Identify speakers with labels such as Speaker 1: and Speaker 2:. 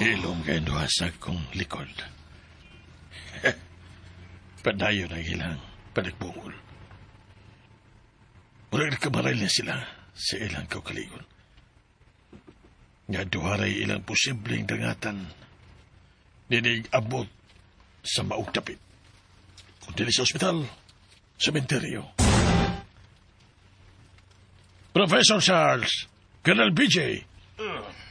Speaker 1: Ilong kayo duha sa kong likod. Padayon ang ilang panagbungol. Murag nakabaral na sila sa ilang kaukaligon. Nga duharay ilang posibleng dangatan. Dinig abot sa maugtapit. Kung dili sa ospital, sementeryo. Professor Charles, Colonel BJ.